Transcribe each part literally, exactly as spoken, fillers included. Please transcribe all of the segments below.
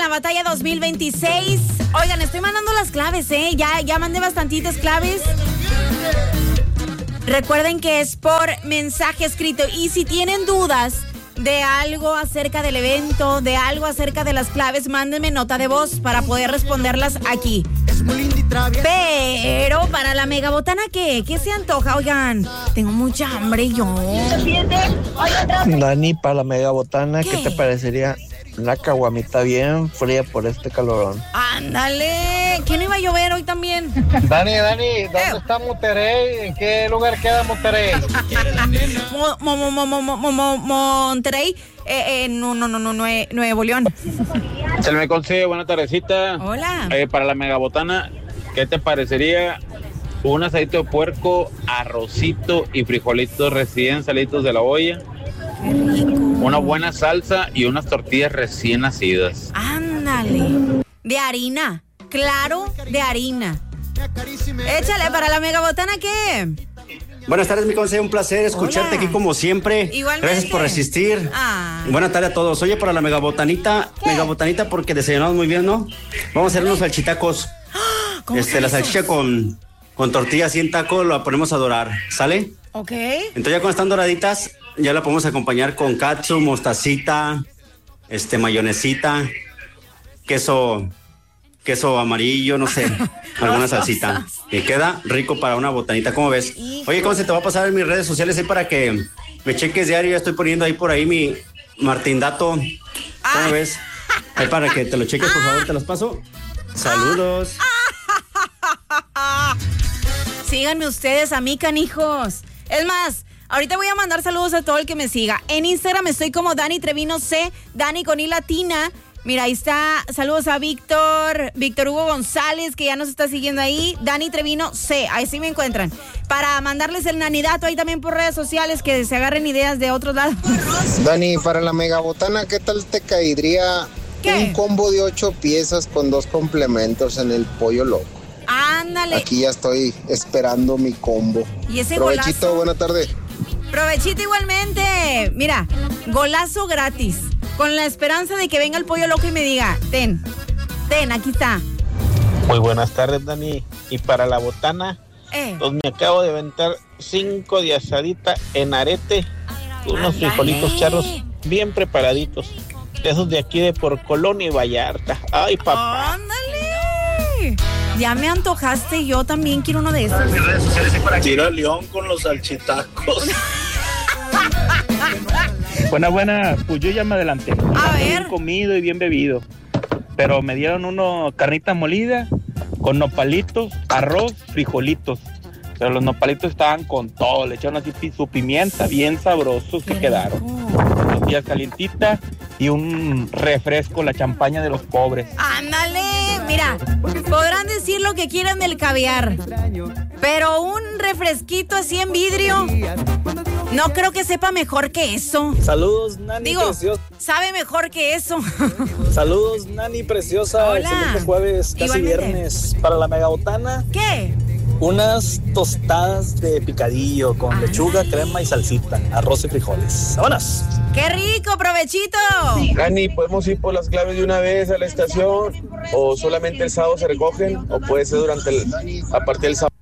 la batalla dos mil veintiséis. Oigan, estoy mandando las claves, ¿eh? Ya, ya mandé bastantitas claves. Recuerden que es por mensaje escrito. Y si tienen dudas de algo acerca del evento, de algo acerca de las claves, mándenme nota de voz para poder responderlas aquí. Pero para la megabotana, ¿qué? ¿Qué se antoja? Oigan, tengo mucha hambre yo. Dani, para la megabotana, ¿qué? ¿Qué ¿Qué te parecería una caguamita bien fría por este calorón? Ándale, ¿quién iba a llover hoy también? Dani, Dani, ¿dónde Eh. está Monterrey? ¿En qué lugar queda Monterrey? Mo- mo- mo- mo- mo- mo- mo- Monterrey, eh, eh, no, no, no, no, Nue- Nuevo León. Se me consigue, buena tardecita. Hola. Eh, para la megabotana, ¿qué te parecería un asadito de puerco, arrocito y frijolitos recién salidos de la olla? Qué rico. Una buena salsa y unas tortillas recién nacidas. Ándale. De harina. Claro, de harina. Échale, para la megabotana, ¿qué? Buenas tardes, mi consejo, un placer escucharte Hola. aquí como siempre. Igualmente. Gracias por resistir. Ah. Buenas tardes a todos. Oye, para la megabotanita, ¿Qué? megabotanita porque desayunamos muy bien, ¿no? Vamos a hacer unos salchitacos. ¿Cómo Este, son la esos? salchicha con, con tortilla así en taco, la ponemos a dorar, ¿sale? Ok. Entonces ya cuando están doraditas, ya la podemos acompañar con katsu, mostacita, este, mayonesita, queso, queso amarillo, no sé, alguna salsita. Y queda rico para una botanita, ¿cómo ves? Oye, ¿cómo se te va a pasar en mis redes sociales ahí para que me cheques diario? Ya estoy poniendo ahí por ahí mi Martín Dato. ¿Cómo Ah. ves? Ahí para que te lo cheques, por favor, te los paso. Saludos. Síganme ustedes a mí, canijos. Es más, ahorita voy a mandar saludos a todo el que me siga. En Instagram estoy como Dani Trevino C, Dani con I latina. Mira, ahí está. Saludos a Víctor, Víctor Hugo González, que ya nos está siguiendo ahí. Dani Trevino C, ahí sí me encuentran. Para mandarles el nanidato ahí también por redes sociales, que se agarren ideas de otros lados. Dani, para la megabotana, ¿qué tal te caería ¿Qué? un combo de ocho piezas con dos complementos en el pollo loco? Ándale. Aquí ya estoy esperando mi combo. Y ese Provechito, golazo. buena tarde. Provechito igualmente. Mira, golazo gratis. Con la esperanza de que venga el pollo loco y me diga, ten, ten, aquí está. Muy buenas tardes, Dani. Y para la botana, Eh. pues me acabo de aventar cinco de asadita en arete, unos frijolitos charros bien preparaditos, de esos de aquí de por Colonia y Vallarta. Ay, papá. ¡Ándale! Ya me antojaste, yo también quiero uno de esos. Tira León con los salchitacos. Buena, buena, pues yo ya me adelanté. A ver. Bien comido y bien bebido. Pero me dieron uno carnita molida con nopalitos, arroz, frijolitos. Pero los nopalitos estaban con todo, le echaron así pi- su pimienta, bien sabrosos que quedaron. Tortillas calientitas y un refresco, la champaña de los pobres. ¡Ándale! Mira, podrán decir lo que quieran del caviar, pero un refresquito así en vidrio, no creo que sepa mejor que eso. Saludos, Nani Digo, preciosa. sabe mejor que eso. Saludos, Nani preciosa. Hola. Excelente jueves, casi Igualmente. viernes. Para la megabotana, ¿Qué? unas tostadas de picadillo con Ah. lechuga, crema y salsita, arroz y frijoles. ¡Vámonos! ¡Qué rico, provechito! Dani, ¿podemos ir por las claves de una vez a la estación? ¿O solamente el sábado se recogen? ¿O puede ser durante el, a partir del sábado?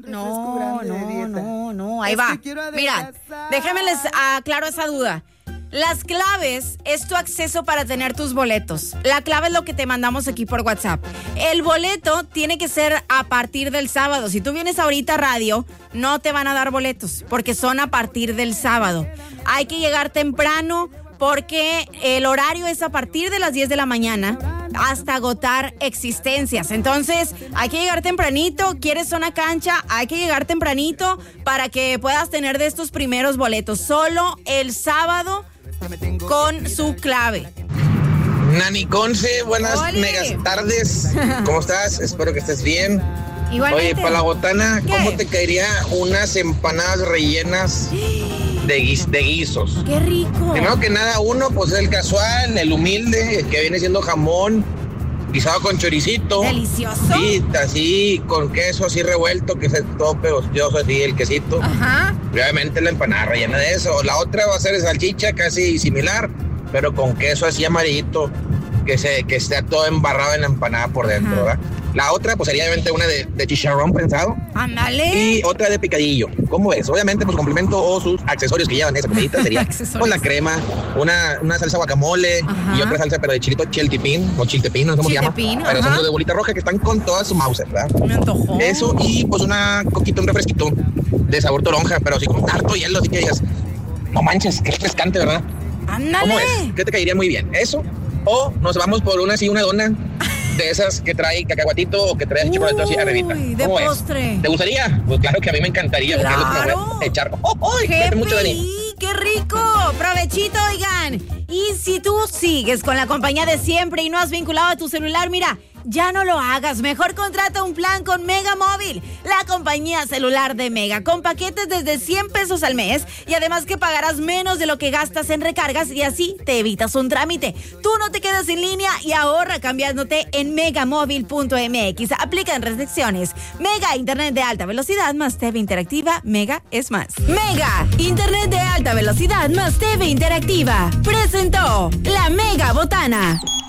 No, no, no, no, ahí va. Mira, déjenme les aclaro esa duda. Las claves es tu acceso para tener tus boletos. La clave es lo que te mandamos aquí por WhatsApp. El boleto tiene que ser a partir del sábado. Si tú vienes ahorita a radio, no te van a dar boletos porque son a partir del sábado. Hay que llegar temprano porque el horario es a partir de las diez de la mañana hasta agotar existencias. Entonces, hay que llegar tempranito. ¿Quieres zona cancha? Hay que llegar tempranito para que puedas tener de estos primeros boletos. Solo el sábado con su clave. Nani Conce, buenas Oli. megas tardes. ¿Cómo estás? Espero que estés bien. Igualmente. Oye, para la botana, ¿Qué? ¿cómo te caería unas empanadas rellenas de, guis- de guisos? ¡Qué rico! Primero que nada, uno, pues el casual, el humilde, el que viene siendo jamón, guisado con choricito. Delicioso. Sí, así, con queso así revuelto, que es todo pegostioso así, el quesito. Ajá. Y obviamente la empanada rellena de eso. La otra va a ser de salchicha, casi similar, pero con queso así amarillito. que, se, que esté todo embarrado en la empanada por dentro, ¿verdad? La otra, pues sería obviamente una de, de chicharrón prensado. Ándale. Y otra de picadillo. ¿Cómo ves? Obviamente, pues complemento o sus accesorios que llevan esa comidita sería con la crema, una, una salsa guacamole Ajá. y otra salsa, pero de chilito chiltepín o chiltepín, no sé cómo se llama. Pero Ajá. son de bolita roja que están con toda su mouse, ¿verdad? Me antojó. Eso y pues una coquita, un refresquito de sabor toronja, pero así con harto hielo, así que digas, no manches, qué refrescante, ¿verdad? Ándale. ¿Cómo ves? ¿Qué te caería muy bien? ¿Eso? O nos vamos por una así, una dona de esas que trae cacahuatito o que trae chocolate así arribita. De postre. ¿Te gustaría? Pues claro que a mí me encantaría. Claro. Porque es lo que me voy a echar. ¡Oh, oh! ¡Qué mucho, Dani. ¡Qué rico! ¡Provechito, oigan! Y si tú sigues con la compañía de siempre y no has vinculado a tu celular, mira, ya no lo hagas. Mejor contrata un plan con Mega Móvil, la compañía celular de Mega, con paquetes desde cien pesos al mes y además que pagarás menos de lo que gastas en recargas y así te evitas un trámite. Tú no te quedas en línea y ahorra cambiándote en megamóvil punto m x. Aplican restricciones. Mega, internet de alta velocidad más T V interactiva. Mega es más. Mega, internet de alta velocidad más T V interactiva. Presentó la Mega Botana.